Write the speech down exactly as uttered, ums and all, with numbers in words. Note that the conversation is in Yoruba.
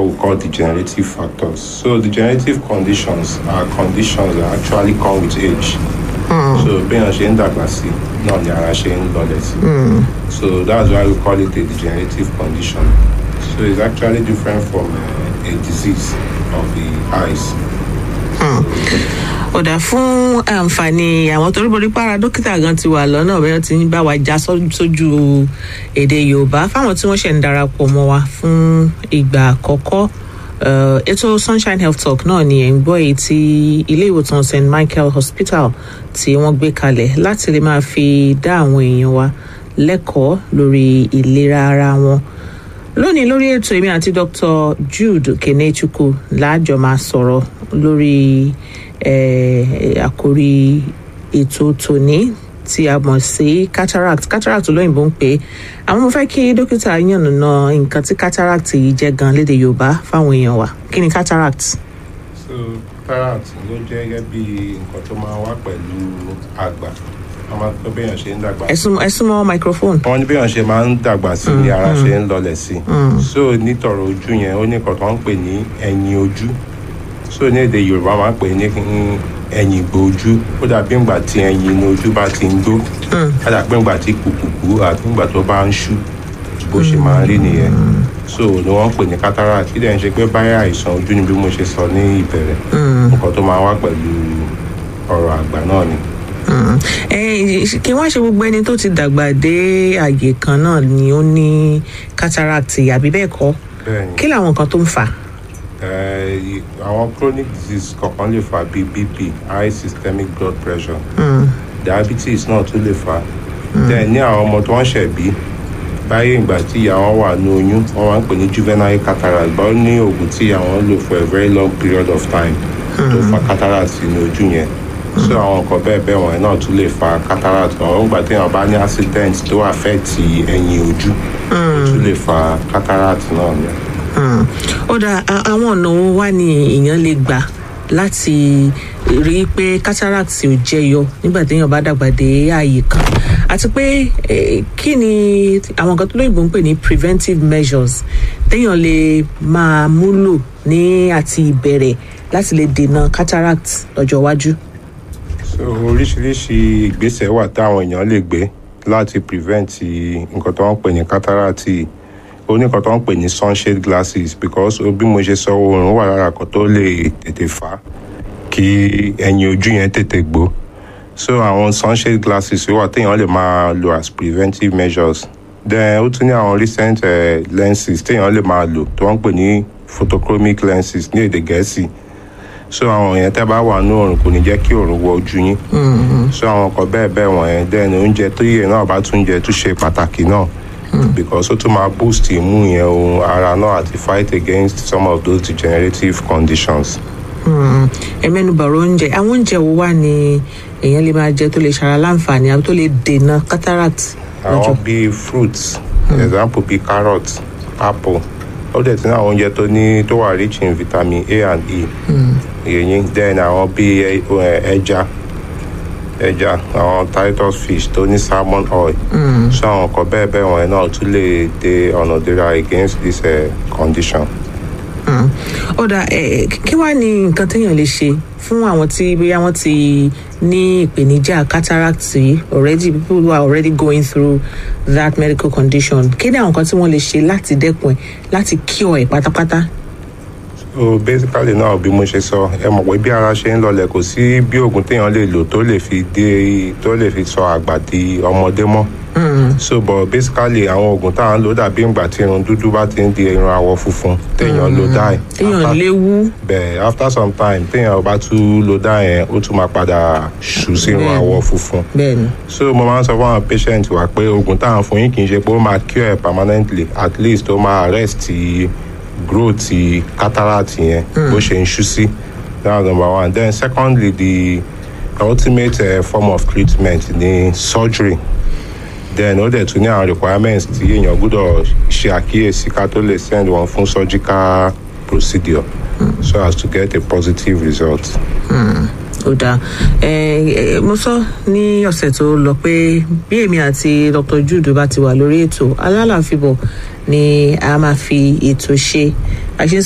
we call degenerative factors. So degenerative conditions are conditions that actually come with age. Mm. So béèyàn ṣe ń dàgbà sí náà ni ara ṣe ń lọlẹ̀ sí. So that's why we call it a degenerative condition. So it's actually different from uh, a disease of the eyes. Ọ̀dà fún àǹfààní àwọn tó ríborí para dókítà gan ti wà lọ́nà bẹ́ẹ̀ tí ń bá wa já sójú èdè Yorùbá fáwọn tí wọ́n ṣẹ̀ ń darapọ̀ mọ́ wa fún ìgbà àkọ́kọ́. Ètò Sunshine Health Talk náà ni ẹ̀ ń gbọ́ èyí tí ilé ìwòsàn Saint Michael Hospital tí wọ́n gbé kalẹ̀ láti lè máa fi dá àwọn èèyàn wa lẹ́kọ̀ọ́ lórí ìlera ara wọn. Lónìí lórí ètò èmi àti Doctor Jude Kenechukwu láàjọ máa sọ̀rọ̀ lórí àkórí ètò tòní tí a mọ̀ sí cataract cataract olóyìnbó ń pè é. Àwọn mo fẹ́ kí dókítà yànnàná nǹkan tí cataract yìí jẹ́ gan lédè Yorùbá fáwọn èèyàn wa. Kí ni cataract? So cataract ló jẹ́ gẹ́gẹ́ bí nǹkan tó máa wá pẹ̀lú àgbà. Wọ́n máa tó béèyàn ṣe ń dàgbà. Ẹ súnmọ́ microphone. Wọ́n ní béèyàn ṣe máa ń dàgbà sí ni ara ṣe ń lọlẹ̀ sí. So nítọ̀rọ̀ ojú yẹn ó ní nǹkan tó ń pè ní ẹ̀yìn ojú. So ní èdè Yorùbá máa ń pè ní ẹ̀yìn ìgbò ojú. Ó dàbí ìgbà tí ẹ̀yìn inú ojú bá ti ń gbó. Ó dàbí ìgbà tí kùkùkù àti ìgbà tó bá ń ṣú bó ṣe máa ń rí nìyẹn. So ni wọ́n ń pè ní cataract. Kí dẹ̀ ń ṣe pé báyà àìsàn ojú ni bí mo ṣe sọ ní ìbẹ̀rẹ̀. Nǹkan tó máa wá pẹ̀lú ọ̀rọ̀ àgbà náà ni. Kí wọ́n ṣe gbogbo ẹni tó ti dàgbà dé àyè kan náà ni ó ní cataract àbí bẹ́ẹ̀ kọ́? Kí làwọn nǹkan tó ń fà? Àwọn chronic disease kọ̀ọ̀kan lè fà bíi B P, high systemic blood pressure, mm. diabetes náà tún lè fà. Then ní àwọn ọmọ tó ń ṣẹ̀ bí báyé ìgbà tí ìyá wọn wà ní oyún wọ́n máa ń pè ní juvenile cataract. Báwo ní oògùn tí ìyá wọn lò for a very long period of time tó fa cataract sínú ojú yẹn. So àwọn nǹkan bẹ́ẹ̀ bẹ́ẹ̀ wọ̀nyẹn náà tún lè fa cataract. Àwọn ìgbà tí èèyàn bá ní accident tó affect ẹ̀yìn ojú ó tún lè fa cataract náà ni. Ó dà àwọn ọ̀nà wo wá ni èèyàn lè gbà láti rí i pé cataract ò jẹyọ nígbà tí èèyàn bá dàgbà dé ààyè kan àti pé kí ni àwọn nǹkan tó lóyìnbó ń pè ní preventive measures téèyàn lè máa múlò ní àti ìbẹ̀rẹ̀ láti lè dènà cataract lọ́jọ́ iwájú? So oríṣiríṣi ìgbésẹ̀ wà táwọn èèyàn lè gbé láti prevent nǹkan tó ń pè ní cataract. Ó ní nǹkan tó ń pè ní sunshade glasses because bí mo ṣe sọ oòrùn wà lára kan tó lè tètè fà kí ẹ̀yìn ojú yẹn tètè gbó. So àwọn sunshade glasses wà téèyàn lè máa lò as preventive measures. Then ó tún ní àwọn recent uh, lenses téèyàn lè máa lò tó ń pè ní photochromic lenses ní èdè Gẹ̀ẹ́sì. So àwọn yẹn tẹ́ bá wà ní oòrùn kò ní jẹ́ kí oòrùn wọ ojú yín. So àwọn nǹkan bẹ́ẹ̀ bẹ́ẹ̀ wọ̀nyẹn then oúnjẹ tó yẹ náà bá tún jẹ tún ṣe pàtàkì náà. Because ó tún máa boost immune yẹn ohun ara náà àti fight against some of those degenerative conditions. Ẹ mẹ́nu bàrọ̀ oúnjẹ. Àwọn oúnjẹ wo wà ní èèyàn lè máa jẹ tó lè ṣara láǹfààní àbí tó lè dènà cataract? Àwọn bíi fruits, example bíi carrot, apple. Ó dẹ̀ tí ní àwọn oúnjẹ tó ní tó wà rich in vitamin A and E. Èyí then àwọn bíi ẹja. ẹja àwọn titus fish tó ní salmon oil. So àwọn nǹkan bẹ́ẹ̀ bẹ́ẹ̀ wọ̀nyẹn náà tún lè dé ọ̀nà dira against this uh, condition. Ó dà kí wàá ní nǹkan téèyàn lè ṣe fún àwọn tí bóyá wọ́n ti ní ìpèníjà cataract yìí already, people who are already going through that medical condition? Kí ni àwọn nǹkan tí wọ́n lè ṣe láti dẹ́kun ẹ̀ láti cure ẹ̀ pátápátá? So basically náà bí mo ṣe sọ ẹ mọ̀ pé bí ara ṣe ń lọlẹ̀ kò sí bí oògùn téèyàn lè lò tó lè fi dé tó lè fi sọ àgbà di ọmọdé mọ́. So but basically àwọn oògùn tá à ń lò dàbí ìgbà tí irun dúdú bá ti ń di irun àwọ̀ funfun téèyàn lò dye. Téèyàn léwu. Bẹ́ẹ̀ after some time téèyàn bá tún lò dye yẹn ó tún máa padà ṣù sí irun àwọ̀ funfun. Bẹ́ẹ̀ni. So mo máa ń sọ fún àwọn patient wa pé oògùn tá à ń fún yín kì í ṣe pé ó máa cure permanently, at least ó máa arrest growth cataract yẹn bó ṣe ń ṣú sí. That's number one. Then secondly, the ultimate uh, form of treatment ni surgery. Then ó dẹ̀ tún ní àwọn requirements tí èèyàn gbọ́dọ̀ ṣe àkíyèsí ká tó lè send wọn fún surgical procedure mm. so as to get a positive result. Ó dáa mo sọ ní ọ̀sẹ̀ tó lọ pé bí èmi àti Doctor Jude bá ti wà lórí ètò alálàáfíbọ̀ ni a máa fi ètò ṣe.